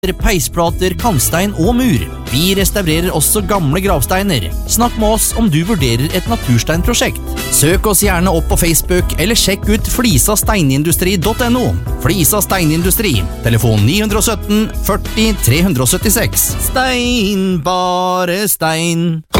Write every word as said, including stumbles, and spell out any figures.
peisplater, kantstein og mur. Vi restaurerer også gamle gravsteiner. Snakk med oss om du vurderer et natursteinprosjekt. Søk oss gjerne opp på Facebook, eller sjekk ut flisa steinindustri punktum no. Flisa steinindustri, telefon ni sytten førti tre syttiseks. Stein, bare stein.